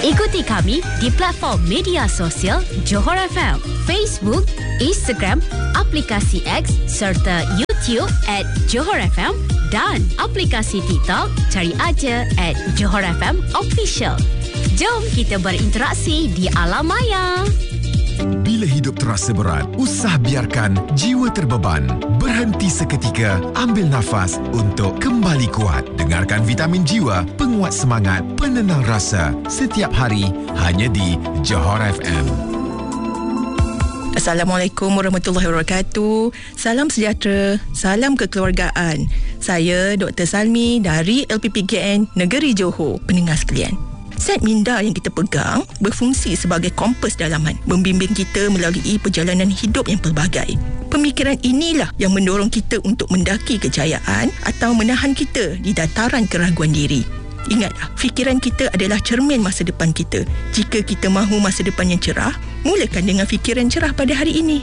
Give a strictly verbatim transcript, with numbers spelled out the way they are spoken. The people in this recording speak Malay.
Ikuti kami di platform media sosial Johor F M, Facebook, Instagram, aplikasi X serta YouTube at Johor F M dan aplikasi TikTok cari aja at Johor F M Official. Jom kita berinteraksi di alam maya. Bila hidup terasa berat, usah biarkan jiwa terbeban. Berhenti seketika, ambil nafas untuk kembali kuat. Dengarkan Vitamin Jiwa, penguat semangat, penenang rasa. Setiap hari, hanya di Johor F M. Assalamualaikum warahmatullahi wabarakatuh. Salam sejahtera, salam kekeluargaan. Saya Doktor Salmi dari L P P K N Negeri Johor. Pendengar sekalian, set minda yang kita pegang berfungsi sebagai kompas dalaman, membimbing kita melalui perjalanan hidup yang pelbagai. Pemikiran inilah yang mendorong kita untuk mendaki kejayaan atau menahan kita di dataran keraguan diri. Ingatlah, fikiran kita adalah cermin masa depan kita. Jika kita mahu masa depan yang cerah, mulakan dengan fikiran cerah pada hari ini.